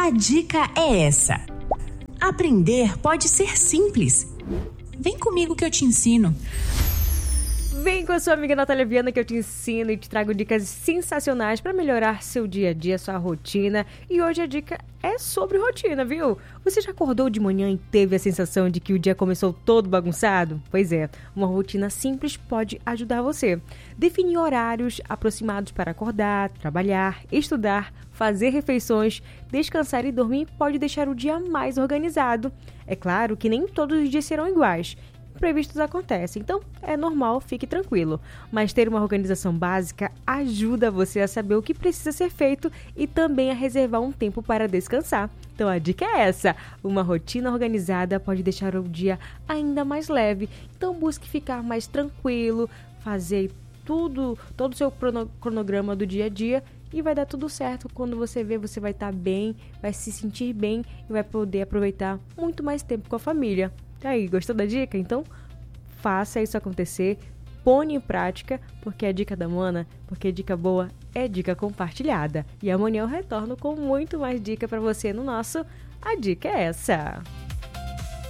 A dica é essa. Aprender pode ser simples. Vem comigo que eu te ensino. Vem com a sua amiga Natália Viana que eu te ensino e te trago dicas sensacionais para melhorar seu dia a dia, sua rotina. E hoje a dica é sobre rotina, viu? Você já acordou de manhã e teve a sensação de que o dia começou todo bagunçado? Pois é, uma rotina simples pode ajudar você. Definir horários aproximados para acordar, trabalhar, estudar, fazer refeições, descansar e dormir pode deixar o dia mais organizado. É claro que nem todos os dias serão iguais. Imprevistos acontecem, então é normal, fique tranquilo. Mas ter uma organização básica ajuda você a saber o que precisa ser feito e também a reservar um tempo para descansar. Então a dica é essa, uma rotina organizada pode deixar o dia ainda mais leve. Então busque ficar mais tranquilo, fazer todo o seu cronograma do dia a dia e vai dar tudo certo. Quando você vê, você vai estar bem, vai se sentir bem e vai poder aproveitar muito mais tempo com a família. E aí, gostou da dica? Então, faça isso acontecer, põe em prática, porque é dica da Mona, porque dica boa é dica compartilhada. E amanhã eu retorno com muito mais dica para você no nosso A Dica é Essa.